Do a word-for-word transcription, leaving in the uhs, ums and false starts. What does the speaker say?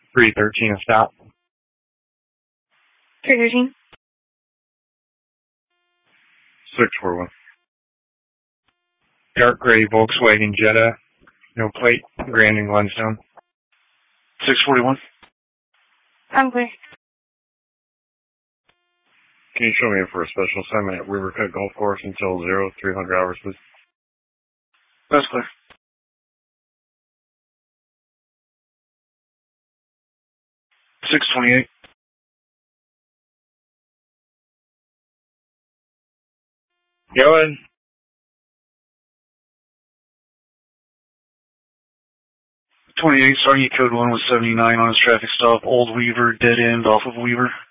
three thirteen, a stop. three thirteen. six forty-one. Dark gray Volkswagen Jetta. No plate. Grand and Glenstone. six forty-one. I'm clear. Can you show me for a special assignment at Rivercut Golf Course until zero three hundred hours, please? That's clear. six twenty-eight. Go ahead. twenty-eight, starting at code one with seventy-nine on his traffic stop, Old Weaver, dead end off of Weaver.